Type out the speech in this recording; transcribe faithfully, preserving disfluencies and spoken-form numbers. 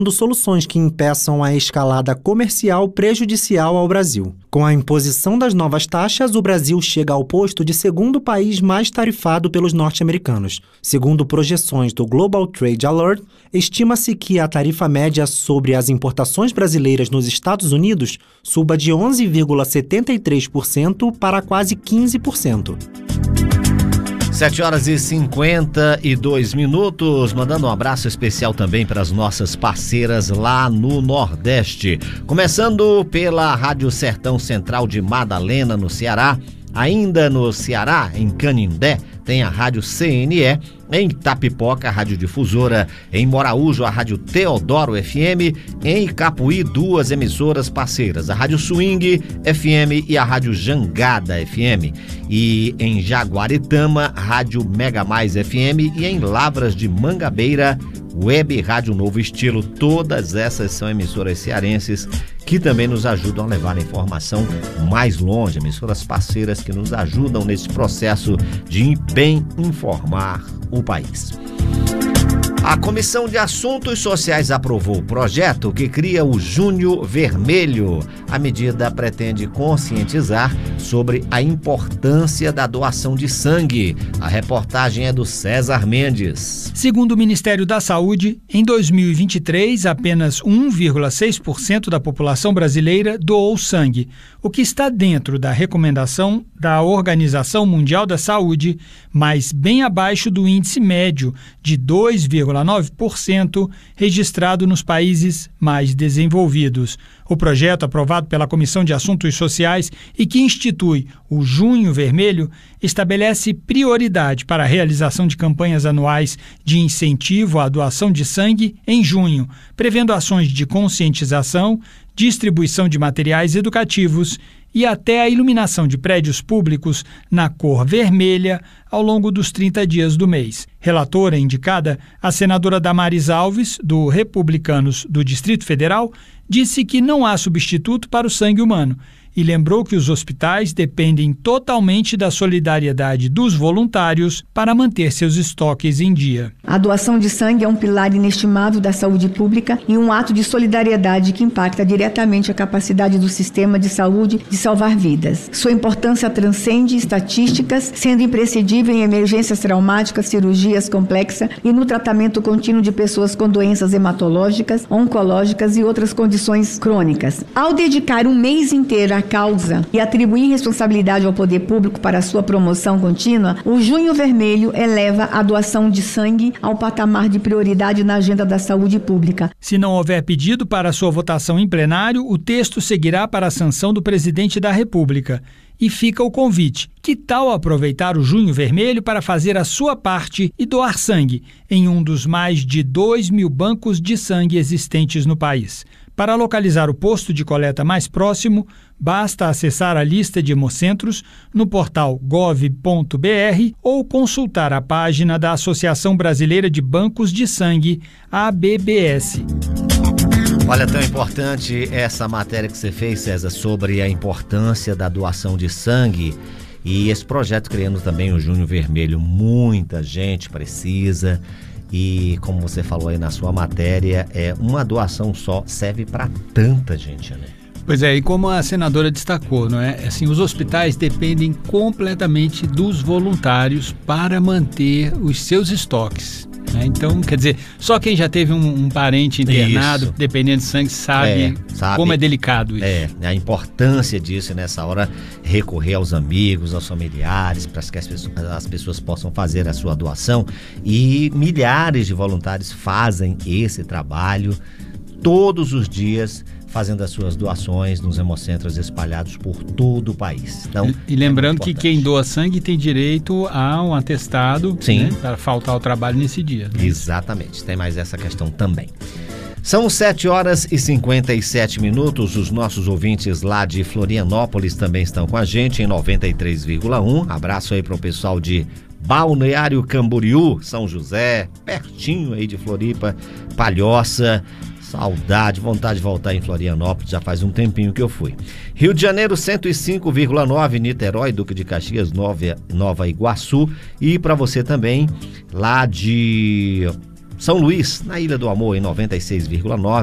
soluções que impeçam a escalada comercial prejudicial ao Brasil. Com a imposição das novas taxas, o Brasil chega ao posto de segundo país mais tarifado pelos norte-americanos. Segundo projeções do Global Trade Alert, estima-se que a tarifa média sobre as importações brasileiras nos Estados Unidos suba de onze vírgula setenta e três por cento para quase quinze por cento. sete horas e cinquenta e dois minutos, mandando um abraço especial também para as nossas parceiras lá no Nordeste. Começando pela Rádio Sertão Central de Madalena, no Ceará. Ainda no Ceará, em Canindé, tem a Rádio C N E, em Itapipoca, a Rádio Difusora, em Moraújo, a Rádio Teodoro F M, em Capuí, duas emissoras parceiras, a Rádio Swing F M e a Rádio Jangada F M, e em Jaguaretama, a Rádio Mega Mais F M, e em Lavras de Mangabeira, Web Rádio Novo Estilo. Todas essas são emissoras cearenses que também nos ajudam a levar a informação mais longe, emissoras parceiras que nos ajudam nesse processo de bem informar o país. A Comissão de Assuntos Sociais aprovou o projeto que cria o Junho Vermelho. A medida pretende conscientizar sobre a importância da doação de sangue. A reportagem é do César Mendes. Segundo o Ministério da Saúde, em dois mil e vinte e três, apenas um vírgula seis por cento da população brasileira doou sangue, o que está dentro da recomendação da Organização Mundial da Saúde, mas bem abaixo do índice médio de dois vírgula nove por cento registrado nos países mais desenvolvidos. O projeto, aprovado pela Comissão de Assuntos Sociais e que institui o Junho Vermelho, estabelece prioridade para a realização de campanhas anuais de incentivo à doação de sangue em junho, prevendo ações de conscientização, distribuição de materiais educativos e até a iluminação de prédios públicos na cor vermelha ao longo dos trinta dias do mês. Relatora indicada, a senadora Damares Alves, do Republicanos do Distrito Federal, disse que não há substituto para o sangue humano e lembrou que os hospitais dependem totalmente da solidariedade dos voluntários para manter seus estoques em dia. A doação de sangue é um pilar inestimável da saúde pública e um ato de solidariedade que impacta diretamente a capacidade do sistema de saúde de salvar vidas. Sua importância transcende estatísticas, sendo imprescindível em emergências traumáticas, cirurgias complexas e no tratamento contínuo de pessoas com doenças hematológicas, oncológicas e outras condições crônicas. Ao dedicar um mês inteiro a causa e atribuir responsabilidade ao poder público para a sua promoção contínua, o Junho Vermelho eleva a doação de sangue ao patamar de prioridade na agenda da saúde pública. Se não houver pedido para sua votação em plenário, o texto seguirá para a sanção do presidente da República. E fica o convite. Que tal aproveitar o Junho Vermelho para fazer a sua parte e doar sangue em um dos mais de dois mil bancos de sangue existentes no país? Para localizar o posto de coleta mais próximo, basta acessar a lista de hemocentros no portal gov ponto br ou consultar a página da Associação Brasileira de Bancos de Sangue, A B B S. Olha, tão importante essa matéria que você fez, César, sobre a importância da doação de sangue e esse projeto criando também o Junho Vermelho. Muita gente precisa. E como você falou aí na sua matéria, é uma doação só serve para tanta gente, né? Pois é, e como a senadora destacou, não é? Assim, os hospitais dependem completamente dos voluntários para manter os seus estoques. Né? Então, quer dizer, só quem já teve um, um parente internado, isso, dependendo de sangue, sabe, é, sabe como é delicado isso. É, a importância disso, nessa hora, recorrer aos amigos, aos familiares, para que as pessoas, as pessoas possam fazer a sua doação. E milhares de voluntários fazem esse trabalho todos os dias, fazendo as suas doações nos hemocentros espalhados por todo o país. Então, e, e lembrando é que quem doa sangue tem direito a um atestado, né, para faltar ao trabalho nesse dia. Né? Exatamente, tem mais essa questão também. São sete horas e cinquenta e sete minutos, os nossos ouvintes lá de Florianópolis também estão com a gente em noventa e três vírgula um. Abraço aí para o pessoal de Balneário Camboriú, São José, pertinho aí de Floripa, Palhoça. Saudade, vontade de voltar em Florianópolis, já faz um tempinho que eu fui. Rio de Janeiro, cento e cinco vírgula nove, Niterói, Duque de Caxias, Nova, Nova Iguaçu. E para você também, lá de São Luís, na Ilha do Amor, em noventa e seis vírgula nove.